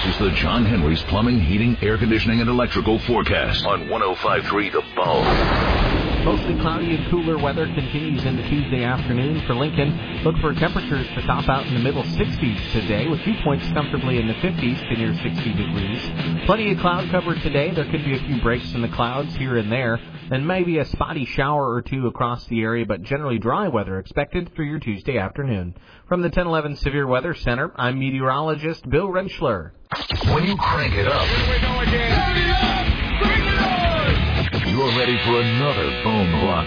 This is the John Henry's Plumbing, Heating, Air Conditioning, and Electrical forecast on 105.3 The Bone. Mostly cloudy and cooler weather continues into Tuesday afternoon for Lincoln. Look for temperatures to top out in the middle 60s today, with dew points comfortably in the 50s to near 60 degrees. Plenty of cloud cover today. There could be a few breaks in the clouds here and there, and maybe a spotty shower or two across the area, but generally dry weather expected through your Tuesday afternoon. From the 1011 Severe Weather Center, I'm meteorologist Bill Rentschler. When you crank it up, Here we go again. Turn it up! Bring it on! you're ready for another Bone Rock